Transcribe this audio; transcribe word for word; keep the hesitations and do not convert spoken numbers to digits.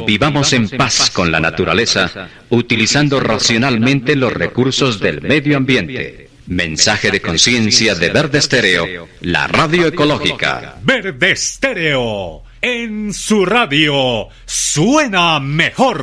Convivamos en paz con la naturaleza, utilizando racionalmente los recursos del medio ambiente. Mensaje de conciencia de Verde Estéreo, la radio ecológica. Verde Estéreo, en su radio, suena mejor.